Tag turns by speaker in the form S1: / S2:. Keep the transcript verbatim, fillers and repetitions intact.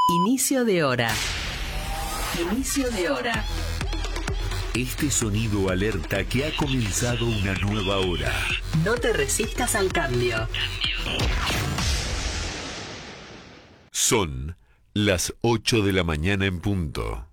S1: Inicio de hora. Inicio de hora.
S2: Este sonido alerta que ha comenzado una nueva hora.
S1: No te resistas al cambio.
S2: Son las ocho de la mañana en punto.